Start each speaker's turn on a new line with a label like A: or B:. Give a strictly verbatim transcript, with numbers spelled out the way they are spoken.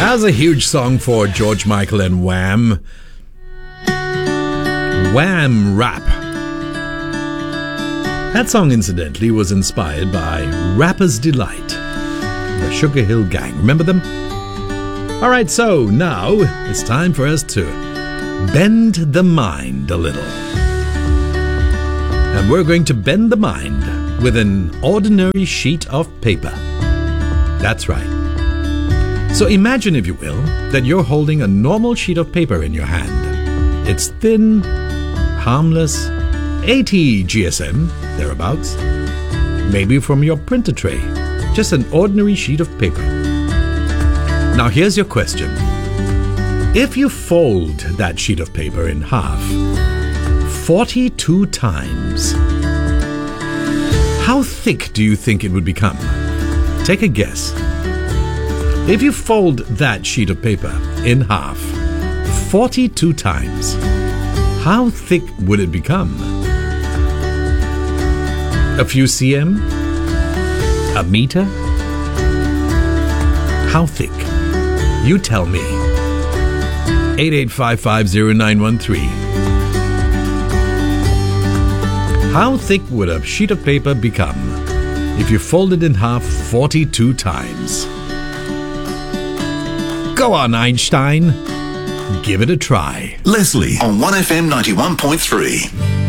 A: That's a huge song for George Michael and Wham. Wham Rap. That song, incidentally, was inspired by Rapper's Delight, the Sugar Hill Gang. Remember them? All right, so now it's time for us to bend the mind a little. And we're going to bend the mind with an ordinary sheet of paper. That's right. So imagine, if you will, that you're holding a normal sheet of paper in your hand. It's thin, harmless, eighty G S M, thereabouts. Maybe from your printer tray. Just an ordinary sheet of paper. Now here's your question. If you fold that sheet of paper in half forty-two times, how thick do you think it would become? Take a guess. If you fold that sheet of paper in half forty-two times, how thick would it become? A few cm? A meter? How thick? You tell me. eight eight five five zero nine one three. How thick would a sheet of paper become if you fold it in half forty-two times? Go on, Einstein. Give it a try.
B: Leslie on one F M ninety-one point three.